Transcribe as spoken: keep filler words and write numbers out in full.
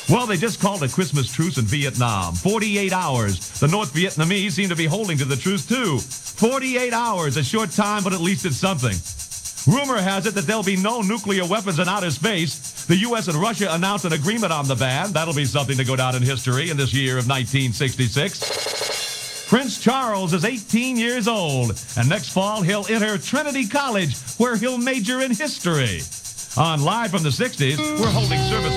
Well, they just called a Christmas truce in Vietnam. forty-eight hours. The North Vietnamese seem to be holding to the truce, too. forty-eight hours, a short time, but at least it's something. Rumor has it that there'll be no nuclear weapons in outer space. The U S and Russia announced an agreement on the ban. That'll be something to go down in history in this year of nineteen sixty-six. Prince Charles is eighteen years old, and next fall he'll enter Trinity College, where he'll major in history. On Live from the sixties, we're holding service